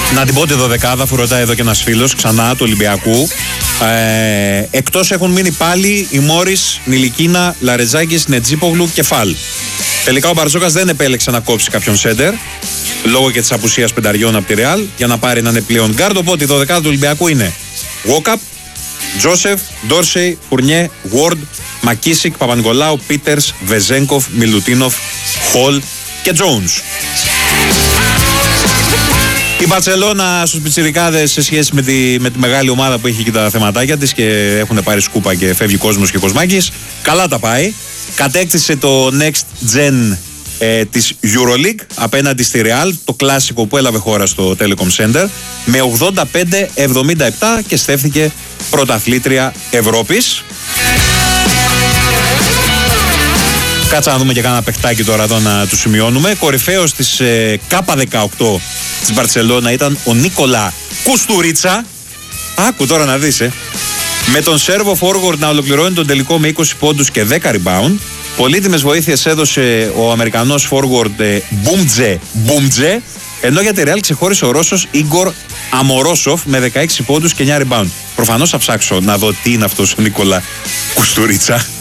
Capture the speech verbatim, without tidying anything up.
Να την πω τη δωδεκάδα, αφού ρωτάει εδώ και ένας φίλος ξανά του Ολυμπιακού. Ε, εκτός έχουν μείνει πάλι οι Μόρις, Νιλικίνα, Λαρετζάκης, Νετζίπογλου και Φαλ. Τελικά ο Μπαρτζόκας δεν επέλεξε να κόψει κάποιον σέντερ λόγω και της απουσίας πενταριών από τη Ρεάλ για να πάρει έναν πλέον γκάρντ. Οπότε η δωδεκάδα του Ολυμπιακού είναι Βόκαπ, Τζόσεφ, Ντόρσεϊ, Φουρνιέ, Γουόρντ, Μακίσικ, Παπα-Νικολάου, Πίτερς, Βεζέγκοφ, Μιλουτίνοφ, Χολ και Τζόουνς. Η Μπαρτσελώνα στους πιτσιρικάδες σε σχέση με τη, με τη μεγάλη ομάδα που έχει και τα θεματάκια της και έχουν πάρει σκούπα και φεύγει κόσμος και κοσμάκης, καλά τα πάει. Κατέκτησε το Next Gen ε, της EuroLeague απέναντι στη Real, το κλάσικο που έλαβε χώρα στο Telecom Center, με ογδόντα πέντε εβδομήντα επτά και στέφθηκε πρωταθλήτρια Ευρώπης. Κάτσα να δούμε και κάνα παιχτάκι τώρα εδώ να του σημειώνουμε. Κορυφαίος της ε, Κάπα δεκαοκτώ της Μπαρτσελώνα ήταν ο Νίκολα Κουστουρίτσα. Άκου τώρα να δεις, ε. Με τον Σέρβο forward να ολοκληρώνει τον τελικό με είκοσι πόντους και δέκα rebound. Πολύτιμες βοήθειες έδωσε ο Αμερικανός forward ε, Μπούμτζε Μπούμτζε. Ενώ για τη Real ξεχώρισε ο Ρώσος Ίγκορ Αμορόσοφ με δεκαέξι πόντους και εννιά rebound. Προφανώς θα ψάξω να δω τι είναι αυτός ο Νίκολα Κουστουρίτσα.